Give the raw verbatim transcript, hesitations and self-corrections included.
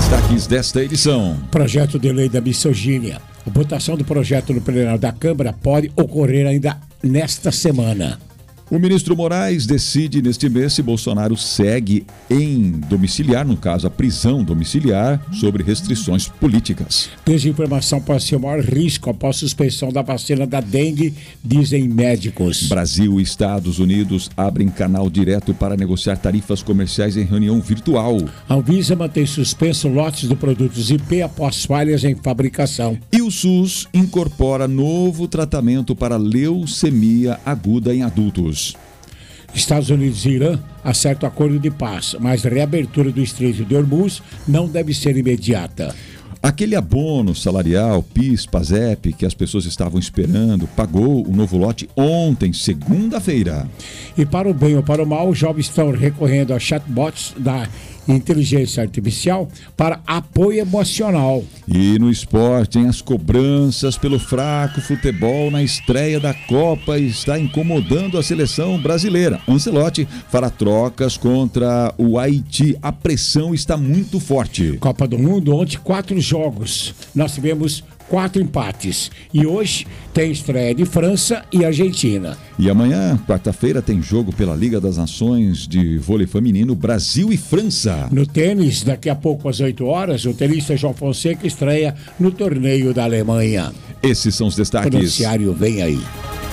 Destaques desta edição. Projeto de lei da misoginia. A votação do projeto no plenário da Câmara pode ocorrer ainda nesta semana. O ministro Moraes decide neste mês se Bolsonaro segue em domiciliar, no caso a prisão domiciliar, sobre restrições políticas. Desinformação pode ser o maior risco após suspensão da vacina da dengue, dizem médicos. Brasil e Estados Unidos abrem canal direto para negociar tarifas comerciais em reunião virtual. A Anvisa mantém suspenso lotes de produtos I P após falhas em fabricação. E o SUS incorpora novo tratamento para leucemia aguda em adultos. Estados Unidos e Irã acertam acordo de paz, mas a reabertura do Estreito de Hormuz não deve ser imediata. Aquele abono salarial, PIS, PASEP, que as pessoas estavam esperando, pagou o novo lote ontem, segunda-feira. E para o bem ou para o mal, os jovens estão recorrendo a chatbots da inteligência artificial para apoio emocional. E no esporte, hein, as cobranças pelo fraco futebol na estreia da Copa está incomodando a seleção brasileira. Ancelotti fará trocas contra o Haiti. A pressão está muito forte. Copa do Mundo, ontem quatro jogos. Nós tivemos quatro empates. E hoje tem estreia de França e Argentina. E amanhã, quarta-feira, tem jogo pela Liga das Nações de vôlei feminino, Brasil e França. No tênis, daqui a pouco às oito horas, o tenista João Fonseca estreia no torneio da Alemanha. Esses são os destaques. O noticiário vem aí.